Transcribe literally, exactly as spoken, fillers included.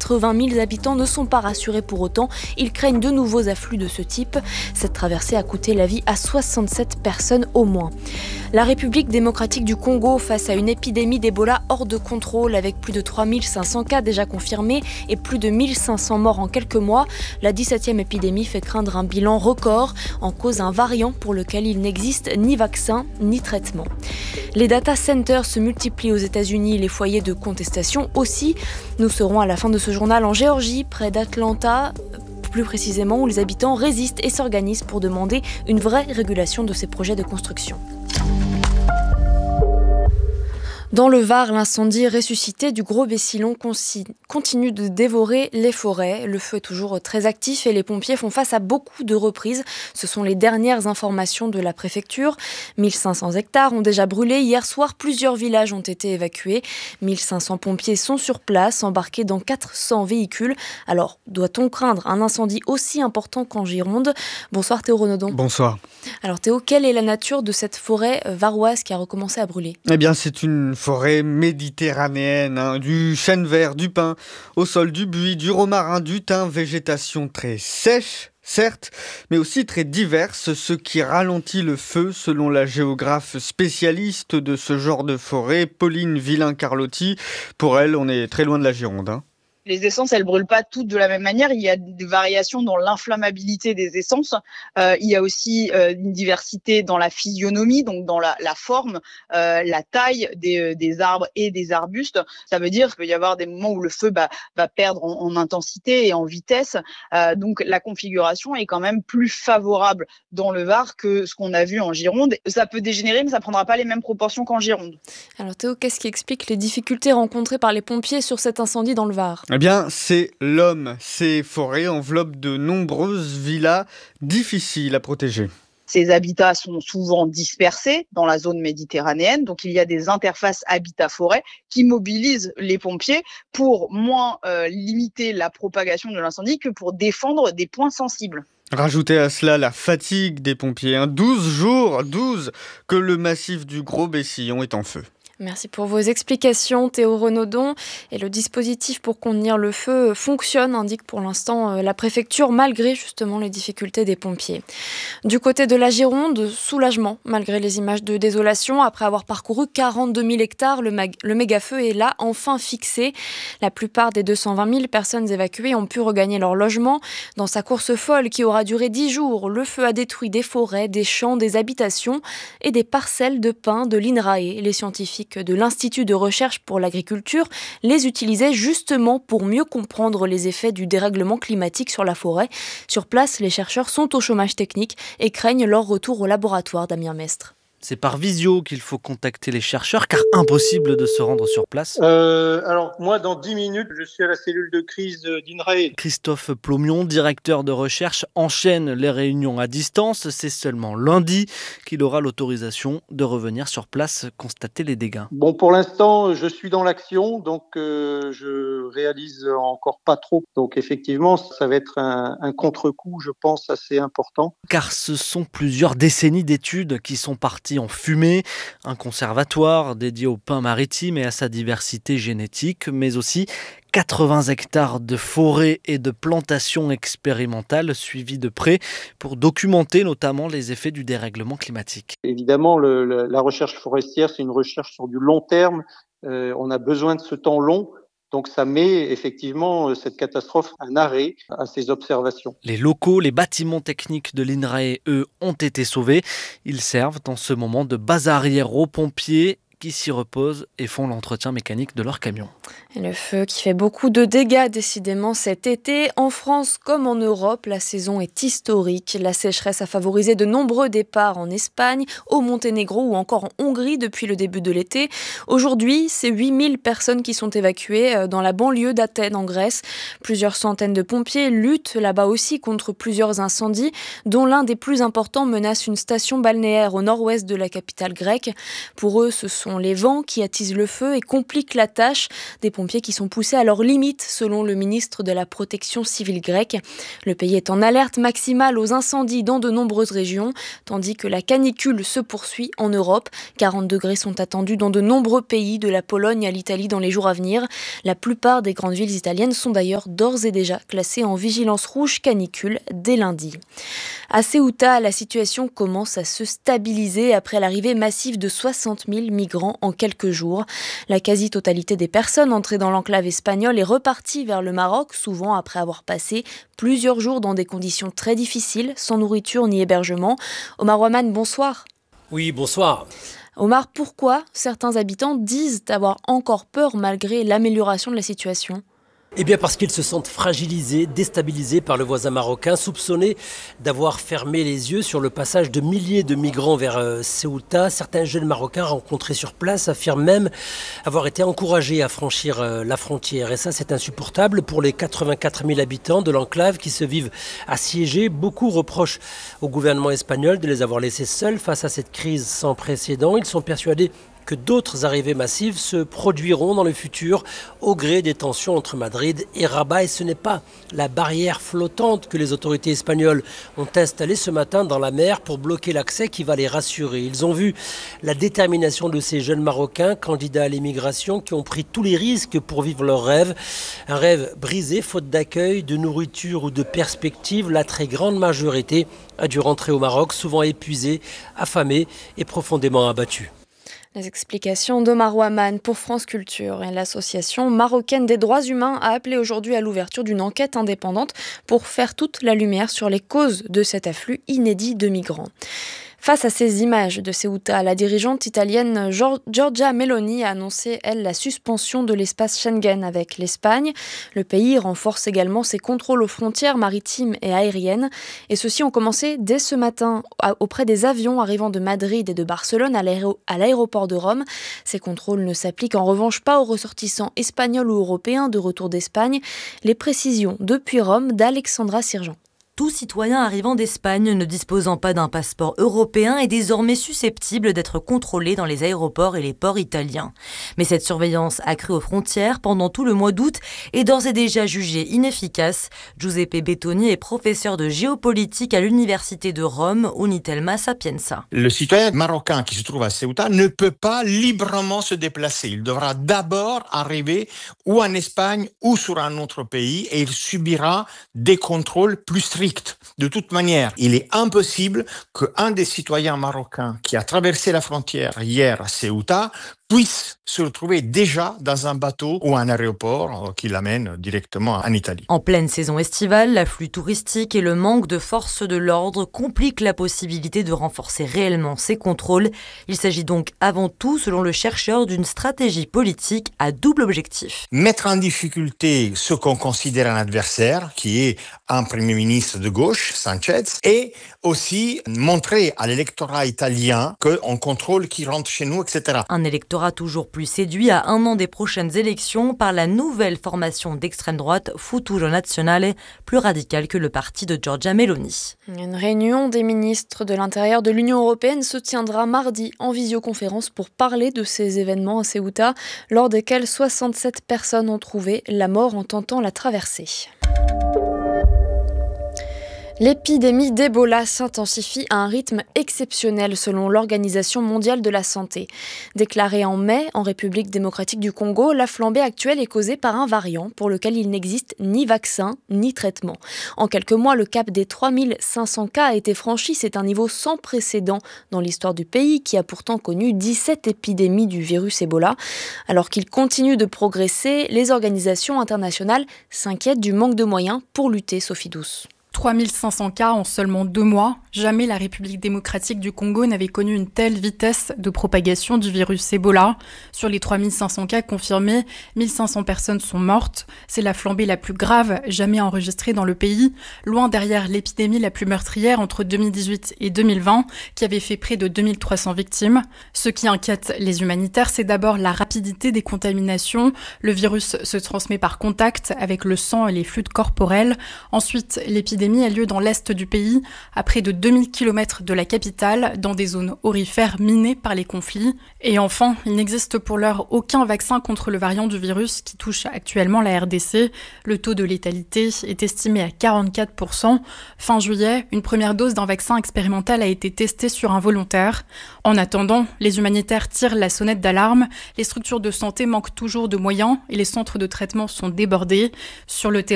quatre-vingt mille habitants ne sont pas rassurés pour autant. Ils craignent de nouveaux afflux de ce type. Cette traversée a coûté la vie à soixante-sept personnes au moins. La République démocratique du Congo face à une épidémie d'Ebola hors de contrôle avec plus de trois mille cinq cents cas déjà confirmés et plus de mille cinq cents morts en quelques mois. La dix-septième épidémie fait craindre un bilan record, en cause un variant pour lequel il n'existe ni vaccin ni traitement. Les data centers se multiplient aux États-Unis, les foyers de contestation aussi. Nous serons à la fin de ce journal en Géorgie, près d'Atlanta, plus précisément où les habitants résistent et s'organisent pour demander une vraie régulation de ces projets de construction. Dans le Var, l'incendie ressuscité du Gros Bessilon continue de dévorer les forêts. Le feu est toujours très actif et les pompiers font face à beaucoup de reprises. Ce sont les dernières informations de la préfecture. mille cinq cents hectares ont déjà brûlé. Hier soir, plusieurs villages ont été évacués. mille cinq cents pompiers sont sur place, embarqués dans quatre cents véhicules. Alors, doit-on craindre un incendie aussi important qu'en Gironde ? Bonsoir Théo Renaudon. Bonsoir. Alors Théo, quelle est la nature de cette forêt varoise qui a recommencé à brûler ? Eh bien, c'est une forêt méditerranéenne, hein, du chêne vert, du pin, au sol du buis, du romarin, du thym, végétation très sèche, certes, mais aussi très diverse, ce qui ralentit le feu, selon la géographe spécialiste de ce genre de forêt, Pauline Villain-Carlotti. Pour elle, on est très loin de la Gironde, hein. Les essences, elles brûlent pas toutes de la même manière. Il y a des variations dans l'inflammabilité des essences. Euh, il y a aussi euh, une diversité dans la physionomie, donc dans la, la forme, euh, la taille des, des arbres et des arbustes. Ça veut dire qu'il peut y avoir des moments où le feu bah, va perdre en, en intensité et en vitesse. Euh, donc la configuration est quand même plus favorable dans le Var que ce qu'on a vu en Gironde. Ça peut dégénérer, mais ça prendra pas les mêmes proportions qu'en Gironde. Alors Théo, qu'est-ce qui explique les difficultés rencontrées par les pompiers sur cet incendie dans le Var ? Eh bien, c'est l'homme. Ces forêts enveloppent de nombreuses villas difficiles à protéger. Ces habitats sont souvent dispersés dans la zone méditerranéenne, donc il y a des interfaces habitat-forêt qui mobilisent les pompiers pour moins euh, limiter la propagation de l'incendie que pour défendre des points sensibles. Rajoutez à cela la fatigue des pompiers. Hein. douze jours, douze, que le massif du Gros Bessillon est en feu. Merci pour vos explications, Théo Renaudon. Et le dispositif pour contenir le feu fonctionne, indique pour l'instant la préfecture, malgré justement les difficultés des pompiers. Du côté de la Gironde, soulagement, malgré les images de désolation. Après avoir parcouru quarante-deux mille hectares, le, mag- le méga-feu est là, enfin fixé. La plupart des deux cent vingt mille personnes évacuées ont pu regagner leur logement. Dans sa course folle qui aura duré dix jours, le feu a détruit des forêts, des champs, des habitations et des parcelles de pins de l'INRAE. Les scientifiques de l'Institut de recherche pour l'agriculture les utilisaient justement pour mieux comprendre les effets du dérèglement climatique sur la forêt. Sur place, les chercheurs sont au chômage technique et craignent leur retour au laboratoire. Damien Mestre. C'est par visio qu'il faut contacter les chercheurs, car impossible de se rendre sur place. Euh, alors, moi, dans dix minutes, je suis à la cellule de crise d'INRAE. Christophe Plomion, directeur de recherche, enchaîne les réunions à distance. C'est seulement lundi qu'il aura l'autorisation de revenir sur place constater les dégâts. Bon, pour l'instant, je suis dans l'action, donc euh, je réalise encore pas trop. Donc, effectivement, ça va être un, un contre-coup, je pense, assez important. Car ce sont plusieurs décennies d'études qui sont parties en fumée, un conservatoire dédié au pin maritime et à sa diversité génétique, mais aussi quatre-vingts hectares de forêts et de plantations expérimentales suivies de près pour documenter notamment les effets du dérèglement climatique. Évidemment, le, le, la recherche forestière, c'est une recherche sur du long terme. Euh, on a besoin de ce temps long. Donc ça met effectivement cette catastrophe un arrêt à ces observations. Les locaux, les bâtiments techniques de l'INRAE, eux, ont été sauvés. Ils servent en ce moment de base arrière aux pompiers qui s'y reposent et font l'entretien mécanique de leurs camions. Et le feu qui fait beaucoup de dégâts décidément cet été. En France comme en Europe, la saison est historique. La sécheresse a favorisé de nombreux départs en Espagne, au Monténégro ou encore en Hongrie depuis le début de l'été. Aujourd'hui, c'est huit mille personnes qui sont évacuées dans la banlieue d'Athènes en Grèce. Plusieurs centaines de pompiers luttent là-bas aussi contre plusieurs incendies, dont l'un des plus importants menace une station balnéaire au nord-ouest de la capitale grecque. Pour eux, ce sont sont les vents qui attisent le feu et compliquent la tâche. Des pompiers qui sont poussés à leurs limites, selon le ministre de la Protection civile grecque. Le pays est en alerte maximale aux incendies dans de nombreuses régions, tandis que la canicule se poursuit en Europe. quarante degrés sont attendus dans de nombreux pays, de la Pologne à l'Italie dans les jours à venir. La plupart des grandes villes italiennes sont d'ailleurs d'ores et déjà classées en vigilance rouge canicule dès lundi. À Ceuta, la situation commence à se stabiliser après l'arrivée massive de soixante mille migrants en quelques jours. La quasi-totalité des personnes entrées dans l'enclave espagnole est repartie vers le Maroc, souvent après avoir passé plusieurs jours dans des conditions très difficiles, sans nourriture ni hébergement. Omar Ouaman, bonsoir. Oui, bonsoir. Omar, pourquoi certains habitants disent avoir encore peur malgré l'amélioration de la situation ? Eh bien parce qu'ils se sentent fragilisés, déstabilisés par le voisin marocain, soupçonnés d'avoir fermé les yeux sur le passage de milliers de migrants vers euh, Ceuta. Certains jeunes Marocains rencontrés sur place affirment même avoir été encouragés à franchir euh, la frontière. Et ça, c'est insupportable pour les quatre-vingt-quatre mille habitants de l'enclave qui se vivent assiégés. Beaucoup reprochent au gouvernement espagnol de les avoir laissés seuls face à cette crise sans précédent. Ils sont persuadés que d'autres arrivées massives se produiront dans le futur au gré des tensions entre Madrid et Rabat. Et ce n'est pas la barrière flottante que les autorités espagnoles ont installée ce matin dans la mer pour bloquer l'accès qui va les rassurer. Ils ont vu la détermination de ces jeunes Marocains, candidats à l'immigration, qui ont pris tous les risques pour vivre leur rêve. Un rêve brisé, faute d'accueil, de nourriture ou de perspective. La très grande majorité a dû rentrer au Maroc, souvent épuisée, affamée et profondément abattue. Les explications d'Omar Ouaman pour France Culture. Et l'association marocaine des droits humains a appelé aujourd'hui à l'ouverture d'une enquête indépendante pour faire toute la lumière sur les causes de cet afflux inédit de migrants. Face à ces images de Ceuta, la dirigeante italienne Giorgia Meloni a annoncé, elle, la suspension de l'espace Schengen avec l'Espagne. Le pays renforce également ses contrôles aux frontières maritimes et aériennes. Et ceux-ci ont commencé dès ce matin auprès des avions arrivant de Madrid et de Barcelone à, l'aéro- à l'aéroport de Rome. Ces contrôles ne s'appliquent en revanche pas aux ressortissants espagnols ou européens de retour d'Espagne. Les précisions depuis Rome d'Alexandra Sirgeant. Tout citoyen arrivant d'Espagne ne disposant pas d'un passeport européen est désormais susceptible d'être contrôlé dans les aéroports et les ports italiens. Mais cette surveillance accrue aux frontières pendant tout le mois d'août est d'ores et déjà jugée inefficace. Giuseppe Bettoni est professeur de géopolitique à l'Université de Rome, Unitelma Sapienza. Le citoyen marocain qui se trouve à Ceuta ne peut pas librement se déplacer. Il devra d'abord arriver ou en Espagne ou sur un autre pays et il subira des contrôles plus stricts. De toute manière, il est impossible qu'un des citoyens marocains qui a traversé la frontière hier à Ceuta puisse se retrouver déjà dans un bateau ou un aéroport qui l'amène directement en Italie. En pleine saison estivale, l'afflux touristique et le manque de forces de l'ordre compliquent la possibilité de renforcer réellement ces contrôles. Il s'agit donc avant tout, selon le chercheur, d'une stratégie politique à double objectif. Mettre en difficulté ce qu'on considère un adversaire, qui est un Premier ministre de gauche, Sanchez, et aussi montrer à l'électorat italien qu'on contrôle qui rentre chez nous, et cetera. Un électorat toujours plus séduit à un an des prochaines élections par la nouvelle formation d'extrême droite Futuro Nazionale, plus radicale que le parti de Giorgia Meloni. Une réunion des ministres de l'Intérieur de l'Union européenne se tiendra mardi en visioconférence pour parler de ces événements à Ceuta, lors desquels soixante-sept personnes ont trouvé la mort en tentant la traversée. L'épidémie d'Ebola s'intensifie à un rythme exceptionnel selon l'Organisation mondiale de la santé. Déclarée en mai en République démocratique du Congo, la flambée actuelle est causée par un variant pour lequel il n'existe ni vaccin ni traitement. En quelques mois, le cap des trois mille cinq cents cas a été franchi. C'est un niveau sans précédent dans l'histoire du pays qui a pourtant connu dix-sept épidémies du virus Ebola. Alors qu'il continue de progresser, les organisations internationales s'inquiètent du manque de moyens pour lutter, Sophie Douce. trois mille cinq cents cas en seulement deux mois. Jamais la République démocratique du Congo n'avait connu une telle vitesse de propagation du virus Ebola. Sur les trois mille cinq cents cas confirmés, mille cinq cents personnes sont mortes. C'est la flambée la plus grave jamais enregistrée dans le pays, loin derrière l'épidémie la plus meurtrière entre deux mille dix-huit et deux mille vingt, qui avait fait près de deux mille trois cents victimes. Ce qui inquiète les humanitaires, c'est d'abord la rapidité des contaminations. Le virus se transmet par contact avec le sang et les fluides corporels. Ensuite, l'épidémie l'épidémie a lieu dans l'est du pays, à près de deux mille kilomètres de la capitale, dans des zones aurifères minées par les conflits. Et enfin, il n'existe pour l'heure aucun vaccin contre le variant du virus qui touche actuellement la R D C. Le taux de létalité est estimé à quarante-quatre pour cent. Fin juillet, une première dose d'un vaccin expérimental a été testée sur un volontaire. En attendant, les humanitaires tirent la sonnette d'alarme. Les structures de santé manquent toujours de moyens et les centres de traitement sont débordés. Sur le terrain,